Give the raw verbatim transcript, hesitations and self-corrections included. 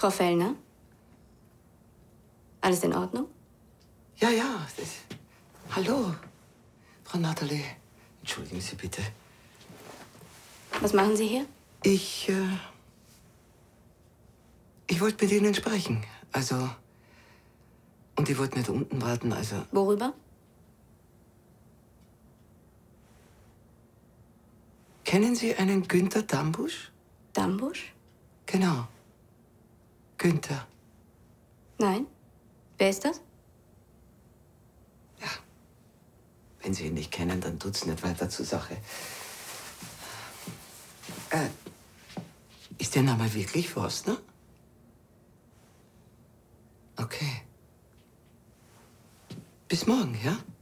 Frau Fellner? Alles in Ordnung? Ja, ja. Das... Hallo, Frau Natalie. Entschuldigen Sie bitte. Was machen Sie hier? Ich, äh... Ich wollte mit Ihnen sprechen. Also... Und ich wollte nicht unten warten, also... Worüber? Kennen Sie einen Günther Dambusch? Dambusch? Genau. Günther. Nein. Wer ist das? Ja. Wenn Sie ihn nicht kennen, dann tut's nicht weiter zur Sache. Äh, ist der Name wirklich Forstner? Okay. Bis morgen, ja?